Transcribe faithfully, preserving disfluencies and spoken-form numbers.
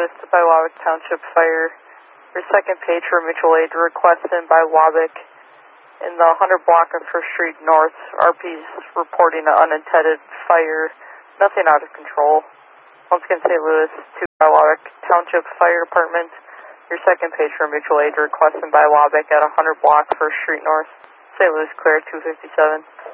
Louis by Wabick Township Fire. Your second page for mutual aid requested by Wabick in the one hundred block of First Street North. R P's reporting an unintended fire. Nothing out of control. Once again, Saint Louis to by Wabick Township Fire Department. Your second page for mutual aid requested by Wabick at one hundred block First Street North. Saint Louis clear two fifty-seven.